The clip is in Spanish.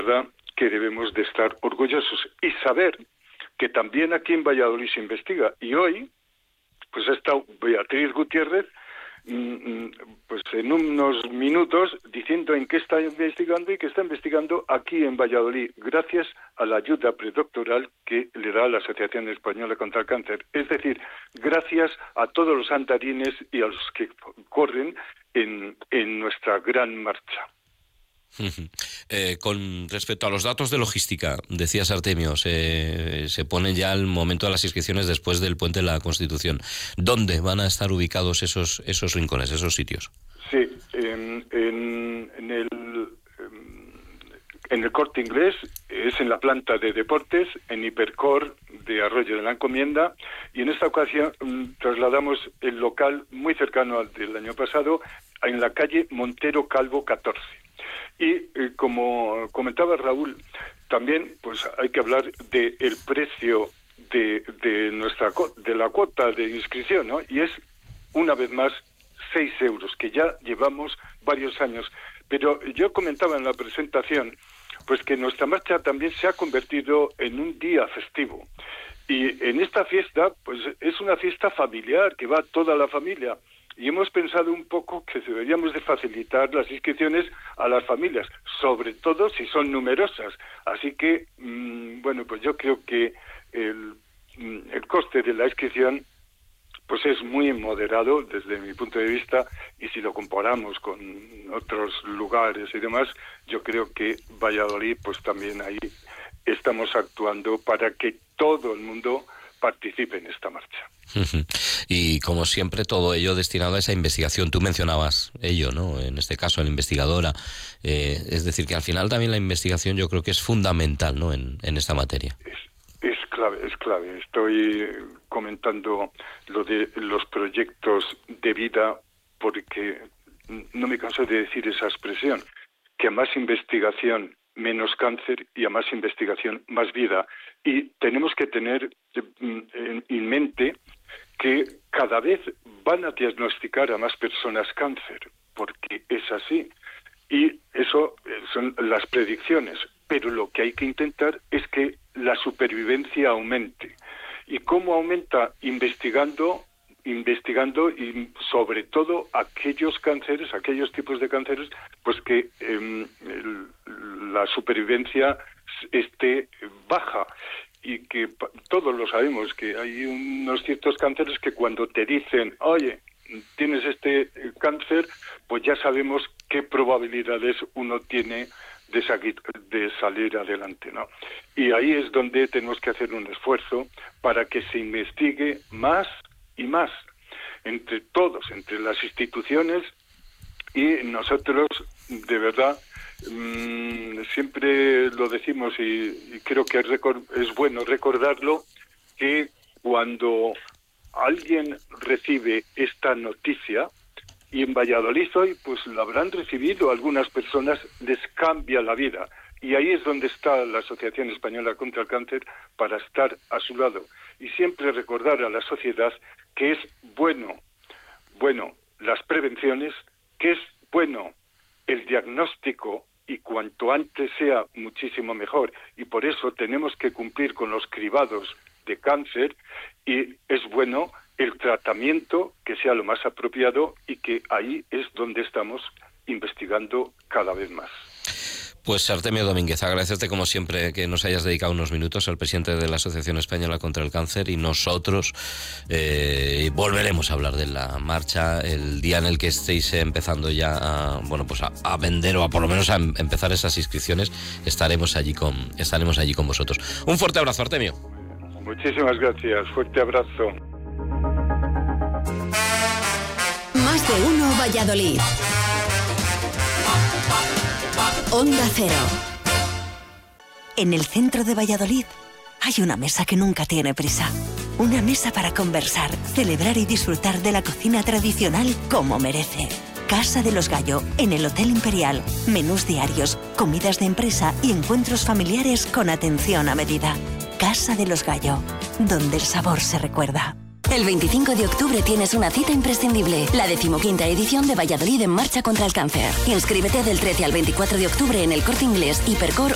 verdad que debemos de estar orgullosos y saber que también aquí en Valladolid se investiga. Y hoy, pues ha estado Beatriz Gutiérrez, pues en unos minutos diciendo en qué está investigando y que está investigando aquí en Valladolid, gracias a la ayuda predoctoral que le da la Asociación Española contra el Cáncer. Es decir, gracias a todos los andarines y a los que corren en nuestra gran marcha. Con respecto a los datos de logística, decías, Artemio, se pone ya el momento de las inscripciones después del Puente de la Constitución. ¿Dónde van a estar ubicados esos rincones, esos sitios? Sí, en el Corte Inglés, es en la planta de deportes, en Hipercor de Arroyo de la Encomienda, y en esta ocasión trasladamos el local muy cercano al del año pasado, en la calle Montero Calvo 14. Y como comentaba Raúl, también pues hay que hablar del precio de la cuota de inscripción, ¿no? Y es, una vez más, 6 euros, que ya llevamos varios años. Pero yo comentaba en la presentación pues que nuestra marcha también se ha convertido en un día festivo. Y en esta fiesta, pues es una fiesta familiar, que va toda la familia. Y hemos pensado un poco que deberíamos de facilitar las inscripciones a las familias, sobre todo si son numerosas. Así que, bueno, pues yo creo que el coste de la inscripción pues es muy moderado desde mi punto de vista, y si lo comparamos con otros lugares y demás, yo creo que Valladolid, pues también ahí estamos actuando para que todo el mundo participe en esta marcha. Y como siempre, todo ello destinado a esa investigación. Tú mencionabas ello, ¿no? En este caso, la investigadora. Es decir, que al final también la investigación yo creo que es fundamental, ¿no? En esta materia. Es clave. Estoy comentando lo de los proyectos de vida porque no me canso de decir esa expresión, que a más investigación, menos cáncer, y a más investigación, más vida. Y tenemos que tener en mente que cada vez van a diagnosticar a más personas cáncer, porque es así. Y eso son las predicciones. Pero lo que hay que intentar es que la supervivencia aumente. ¿Y cómo aumenta? Investigando y sobre todo aquellos cánceres, aquellos tipos de cánceres, pues que la supervivencia esté baja. Y que todos lo sabemos, que hay unos ciertos cánceres que cuando te dicen, oye, tienes este cáncer, pues ya sabemos qué probabilidades uno tiene de salir adelante, ¿no? Y ahí es donde tenemos que hacer un esfuerzo para que se investigue más y más entre todos, entre las instituciones y nosotros, de verdad. Siempre lo decimos y creo que es bueno recordarlo, que cuando alguien recibe esta noticia, y en Valladolid hoy pues la habrán recibido algunas personas, les cambia la vida. Y ahí es donde está la Asociación Española contra el Cáncer, para estar a su lado. Y siempre recordar a la sociedad que es bueno las prevenciones, que es bueno el diagnóstico, y cuanto antes sea muchísimo mejor. Y por eso tenemos que cumplir con los cribados de cáncer, y es bueno el tratamiento que sea lo más apropiado, y que ahí es donde estamos investigando cada vez más. Pues Artemio Domínguez, agradecerte como siempre que nos hayas dedicado unos minutos, al presidente de la Asociación Española contra el Cáncer, y nosotros volveremos a hablar de la marcha el día en el que estéis empezando ya a vender, o a por lo menos a empezar esas inscripciones. Estaremos allí con vosotros. Un fuerte abrazo, Artemio. Muchísimas gracias, fuerte abrazo. Más de uno Valladolid. Onda Cero. En el centro de Valladolid hay una mesa que nunca tiene prisa. Una mesa para conversar, celebrar y disfrutar de la cocina tradicional como merece. Casa de los Gallo, en el Hotel Imperial. Menús diarios, comidas de empresa y encuentros familiares con atención a medida. Casa de los Gallo, donde el sabor se recuerda. El 25 de octubre tienes una cita imprescindible, la 15ª edición de Valladolid en Marcha contra el Cáncer. Inscríbete del 13 al 24 de octubre en el Corte Inglés, Hipercor